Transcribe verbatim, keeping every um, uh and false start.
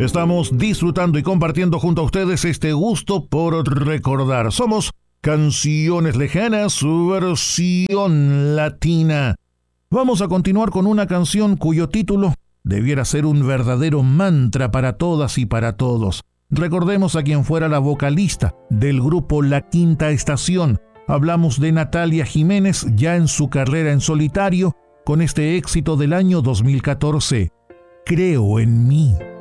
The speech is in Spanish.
Estamos disfrutando y compartiendo junto a ustedes este gusto por recordar. Somos Canciones Lejanas, su versión latina. Vamos a continuar con una canción cuyo título debiera ser un verdadero mantra para todas y para todos. Recordemos a quien fuera la vocalista del grupo La Quinta Estación. Hablamos de Natalia Jiménez, ya en su carrera en solitario, con este éxito del año dos mil catorce. Creo en mí.